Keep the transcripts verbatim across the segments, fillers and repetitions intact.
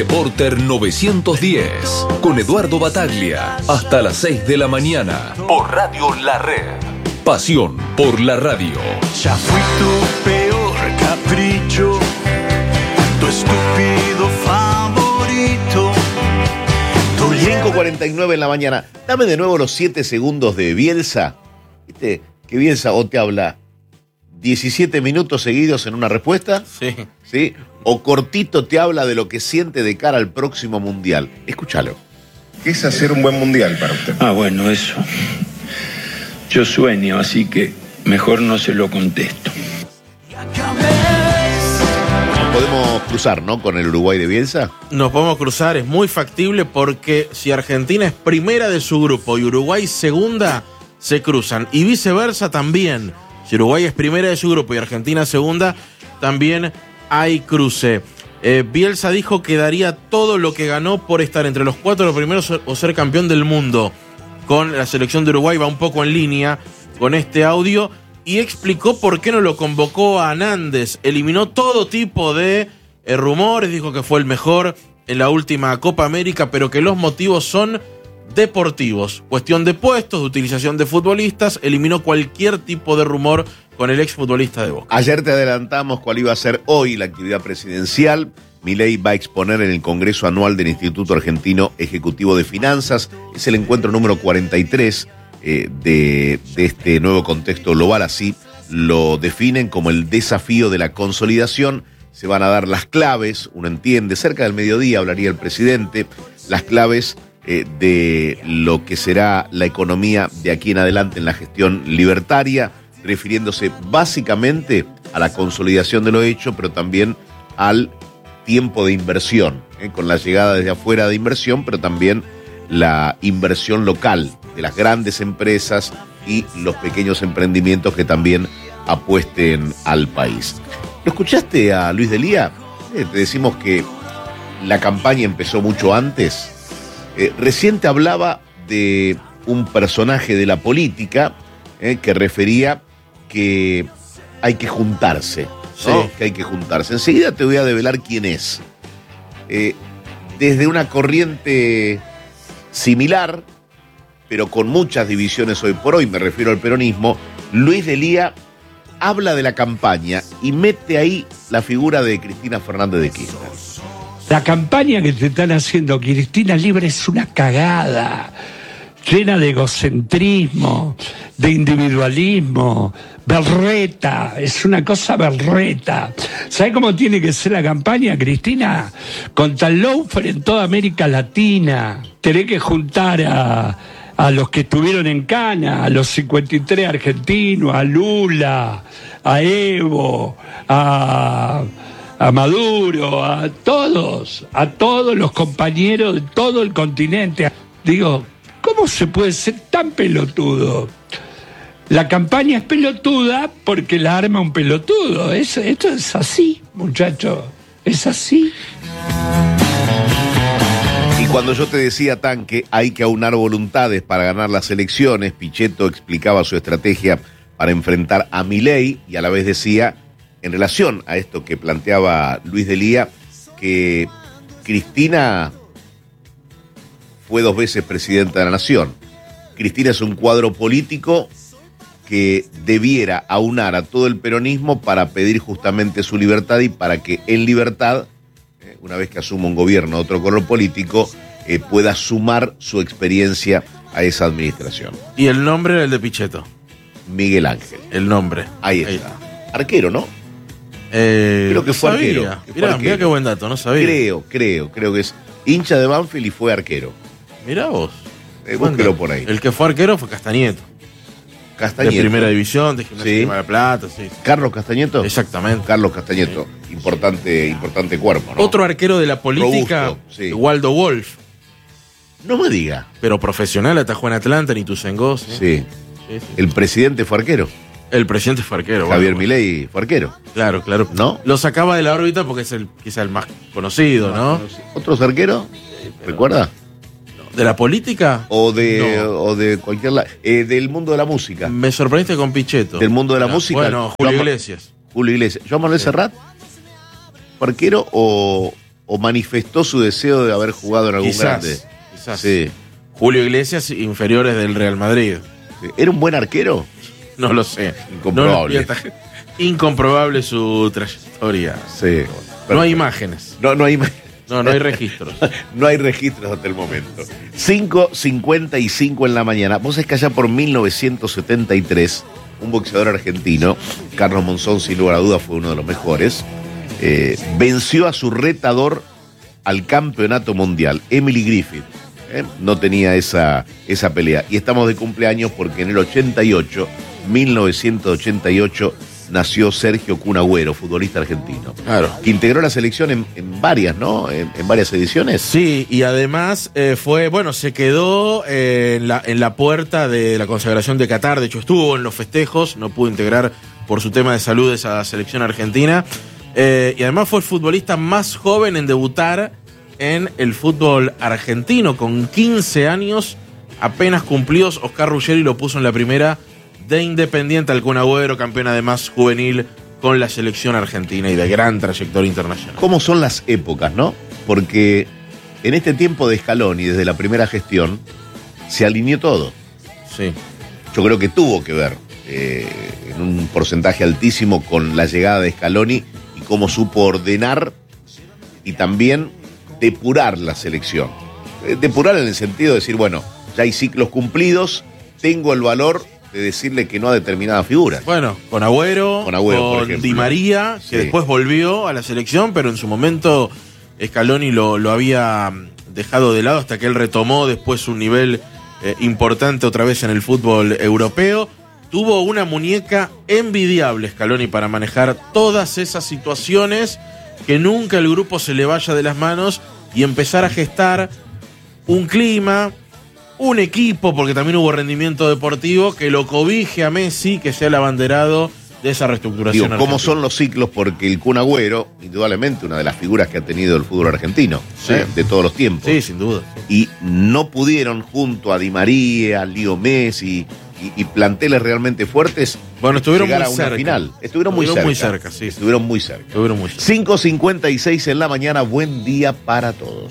Reporter novecientos diez, con Eduardo Bataglia, hasta las seis de la mañana, por Radio La Red. Pasión por la radio. Ya fui tu peor capricho, tu estúpido favorito. cinco cuarenta y nueve en la mañana. Dame de nuevo los siete segundos de Bielsa. ¿Viste que Bielsa o te habla diecisiete minutos seguidos en una respuesta? Sí. ¿Sí? O cortito te habla de lo que siente de cara al próximo mundial. Escúchalo. ¿Qué es hacer un buen mundial para usted? Ah, bueno, eso. Yo sueño, así que mejor no se lo contesto. Podemos cruzar, ¿no? Con el Uruguay de Bielsa. Nos podemos cruzar, es muy factible porque si Argentina es primera de su grupo y Uruguay segunda, se cruzan. Y viceversa también. Si Uruguay es primera de su grupo y Argentina segunda, también hay cruce. Eh, Bielsa dijo que daría todo lo que ganó por estar entre los cuatro primeros o ser campeón del mundo. Con la selección de Uruguay va un poco en línea con este audio y explicó por qué no lo convocó a Nández. Eliminó todo tipo de eh, rumores, dijo que fue el mejor en la última Copa América, pero que los motivos son deportivos. Cuestión de puestos, de utilización de futbolistas, eliminó cualquier tipo de rumor con el exfutbolista de Boca. Ayer te adelantamos cuál iba a ser hoy la actividad presidencial. Milei va a exponer en el Congreso Anual del Instituto Argentino Ejecutivo de Finanzas. Es el encuentro número cuarenta y tres eh, de, de este nuevo contexto global. Así lo definen como el desafío de la consolidación. Se van a dar las claves, uno entiende, cerca del mediodía hablaría el presidente, las claves eh, de lo que será la economía de aquí en adelante en la gestión libertaria, refiriéndose básicamente a la consolidación de lo hecho, pero también al tiempo de inversión, ¿eh? Con la llegada desde afuera de inversión, pero también la inversión local de las grandes empresas y los pequeños emprendimientos que también apuesten al país. ¿Lo escuchaste a Luis Delía? Eh, te decimos que la campaña empezó mucho antes. Eh, recién te hablaba de un personaje de la política eh, que refería que hay que juntarse. ¿No? Sí. Que hay que juntarse. Enseguida te voy a develar quién es. Eh, desde una corriente similar, pero con muchas divisiones hoy por hoy, me refiero al peronismo, Luis Delía habla de la campaña y mete ahí la figura de Cristina Fernández de Kirchner. La campaña que te están haciendo Cristina Libre es una cagada, llena de egocentrismo, de individualismo, berreta, es una cosa berreta. ¿Sabe cómo tiene que ser la campaña, Cristina? Con tal loafer en toda América Latina. Tenés que juntar a, a los que estuvieron en Cana, a los cincuenta y tres argentinos, a Lula, a Evo, a, a Maduro, a todos, a todos los compañeros de todo el continente. Digo, ¿cómo se puede ser tan pelotudo? La campaña es pelotuda porque la arma un pelotudo. Es, esto es así, muchacho. Es así. Y cuando yo te decía, Tan, que hay que aunar voluntades para ganar las elecciones, Pichetto explicaba su estrategia para enfrentar a Milei y a la vez decía, en relación a esto que planteaba Luis Delía, que Cristina fue dos veces presidenta de la Nación. Cristina es un cuadro político que debiera aunar a todo el peronismo para pedir justamente su libertad y para que en libertad, eh, una vez que asuma un gobierno, otro color político, eh, pueda sumar su experiencia a esa administración. Y el nombre era el de Pichetto. Miguel Ángel. El nombre. Ahí está. Ahí está. Arquero, ¿no? Eh, creo que fue sabía. arquero. Que mirá, fue arquero. Mirá qué buen dato, no sabía. Creo, creo, creo que es hincha de Banfield y fue arquero. Mirá vos. Eh, búsquelo por ahí. El que fue arquero fue Castañeto. Castañeto. De primera división, de Gimnasia sí. de Mar del Plata, sí. ¿Carlos Castañeto? Exactamente. Carlos Castañeto, sí. importante, importante cuerpo, ¿no? Otro arquero de la política, Robusto, sí. Waldo Wolf. No me diga. Pero profesional, atajó en Atlanta, en Ituzaingó. ¿sí? Sí. Sí, sí. El presidente fue arquero. El presidente fue arquero. Javier bueno, Milei fue arquero. Claro, claro. ¿No? Lo sacaba de la órbita porque es el quizá el más conocido, ¿no? ¿Otros arqueros? Sí, pero... ¿Recuerda? ¿De la política? O de, no. o de cualquier lado. Eh, del mundo de la música. Me sorprendiste con Pichetto. ¿Del mundo de la no. música? Bueno, Julio Iglesias. Julio Iglesias. ¿Joan Manuel sí. Serrat? ¿Fue arquero o, o manifestó su deseo de haber jugado en algún Quizás, grande. quizás. Sí. Julio Iglesias, inferiores del Real Madrid. ¿Era un buen arquero? No lo sé. Incomprobable. No lo pierda. Incomprobable su trayectoria. Sí. No hay imágenes. No, no hay imágenes. No, no hay registros. No hay registros hasta el momento. cinco cincuenta y cinco en la mañana. Vos sabés que allá por mil novecientos setenta y tres, un boxeador argentino, Carlos Monzón, sin lugar a dudas, fue uno de los mejores, eh, venció a su retador al campeonato mundial, Emily Griffith. Eh, no tenía esa, esa pelea. Y estamos de cumpleaños porque en el ochenta y ocho, mil novecientos ochenta y ocho, nació Sergio Kun Agüero, futbolista argentino. Claro. Que integró la selección en, en varias, ¿no? En, en varias ediciones. Sí, y además eh, fue, bueno, se quedó eh, en, la, en la puerta de la consagración de Qatar. De hecho, estuvo en los festejos, no pudo integrar por su tema de salud esa selección argentina. Eh, y además fue el futbolista más joven en debutar en el fútbol argentino. Con quince años apenas cumplidos, Oscar Ruggeri lo puso en la primera de Independiente al Kun Agüero, campeón además juvenil con la selección argentina y de gran trayectoria internacional. ¿Cómo son las épocas, no? Porque en este tiempo de Scaloni, desde la primera gestión, se alineó todo. Sí. Yo creo que tuvo que ver eh, en un porcentaje altísimo con la llegada de Scaloni y cómo supo ordenar y también depurar la selección. Eh, depurar en el sentido de decir, bueno, ya hay ciclos cumplidos, tengo el valor de decirle que no a determinadas figuras. Bueno, con Agüero, Con Agüero, por con ejemplo. Di María, que Sí. después volvió a la selección, pero en su momento Scaloni lo, lo había dejado de lado hasta que él retomó después un nivel eh, importante otra vez en el fútbol europeo. Tuvo una muñeca envidiable Scaloni para manejar todas esas situaciones, que nunca el grupo se le vaya de las manos y empezar a gestar un clima, un equipo, porque también hubo rendimiento deportivo, que lo cobije a Messi, que sea el abanderado de esa reestructuración. Digo, ¿cómo argentina. son los ciclos? Porque el Kun Agüero, indudablemente, una de las figuras que ha tenido el fútbol argentino, Sí. ¿eh? De todos los tiempos. Sí, sin duda. Y no pudieron, junto a Di María, a Leo Messi y, y planteles realmente fuertes, Bueno, estuvieron llegar muy a una cerca. final. Estuvieron, muy Estuvieron cerca. muy cerca, sí. Estuvieron muy cerca. Estuvieron muy cerca. cinco cincuenta y seis en la mañana, buen día para todos.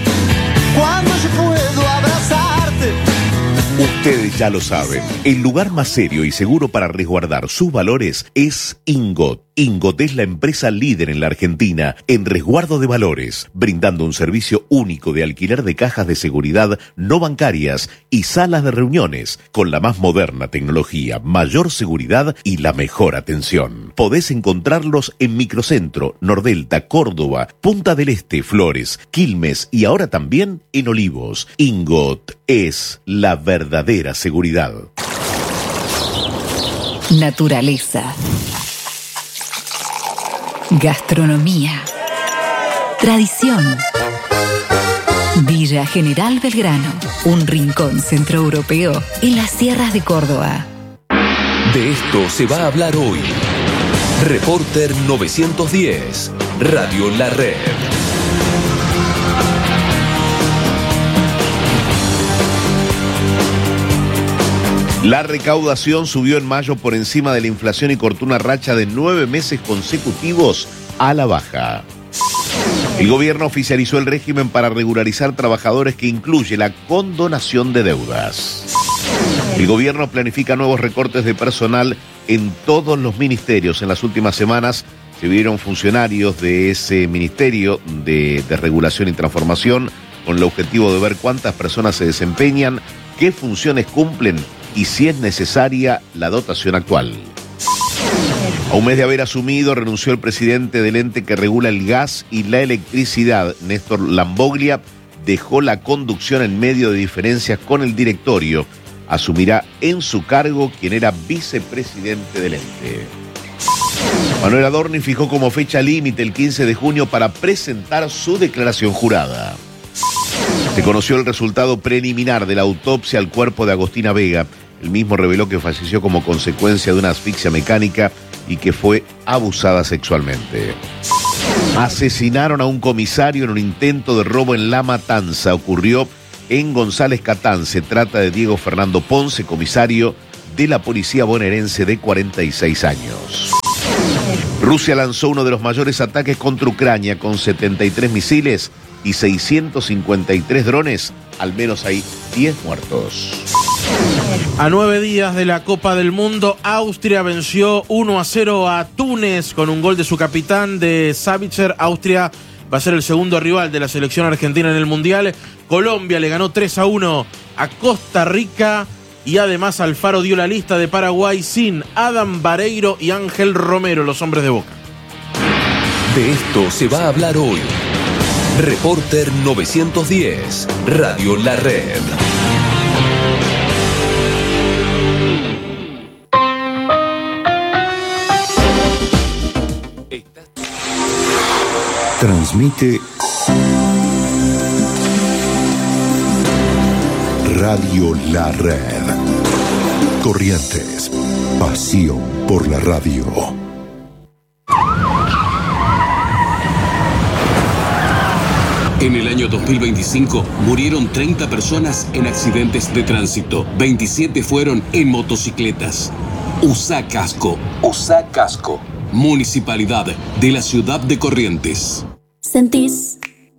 Cuando yo puedo abrazarte. Ustedes ya lo saben, el lugar más serio y seguro para resguardar sus valores es Ingot. Ingot es la empresa líder en la Argentina en resguardo de valores, brindando un servicio único de alquiler de cajas de seguridad no bancarias y salas de reuniones, con la más moderna tecnología, mayor seguridad y la mejor atención. Podés encontrarlos en Microcentro, Nordelta, Córdoba, Punta del Este, Flores, Quilmes y ahora también en Olivos. Ingot es la verdadera seguridad. Naturaleza. Gastronomía. Tradición. Villa General Belgrano, un rincón centroeuropeo en las sierras de Córdoba. De esto se va a hablar hoy. Reporter novecientos diez, Radio La Red. La recaudación subió en mayo por encima de la inflación y cortó una racha de nueve meses consecutivos a la baja. El gobierno oficializó el régimen para regularizar trabajadores que incluye la condonación de deudas. El gobierno planifica nuevos recortes de personal en todos los ministerios. En las últimas semanas se vieron funcionarios de ese ministerio de, de regulación y transformación con el objetivo de ver cuántas personas se desempeñan, qué funciones cumplen y si es necesaria la dotación actual. A un mes de haber asumido, renunció el presidente del ente que regula el gas y la electricidad. Néstor Lamboglia dejó la conducción en medio de diferencias con el directorio. Asumirá en su cargo quien era vicepresidente del ente. Manuel Adorni fijó como fecha límite el quince de junio para presentar su declaración jurada. Se conoció el resultado preliminar de la autopsia al cuerpo de Agostina Vega. El mismo reveló que falleció como consecuencia de una asfixia mecánica y que fue abusada sexualmente. Asesinaron a un comisario en un intento de robo en La Matanza. Ocurrió en González Catán. Se trata de Diego Fernando Ponce, comisario de la policía bonaerense de cuarenta y seis años. Rusia lanzó uno de los mayores ataques contra Ucrania con setenta y tres misiles y seiscientos cincuenta y tres drones. Al menos hay diez muertos. A nueve días de la Copa del Mundo, Austria venció uno a cero a Túnez con un gol de su capitán, de Savitzer. Austria va a ser el segundo rival de la selección argentina en el Mundial. Colombia le ganó tres a uno a Costa Rica. Y además Alfaro dio la lista de Paraguay sin Adam Vareiro y Ángel Romero, los hombres de Boca. De esto se va a hablar hoy. Reporter novecientos diez, Radio La Red. Transmite Radio La Red. Corrientes, pasión por la radio. En el año dos mil veinticinco murieron treinta personas en accidentes de tránsito. veintisiete fueron en motocicletas. Usa casco. Usa casco. Municipalidad de la ciudad de Corrientes. Sentís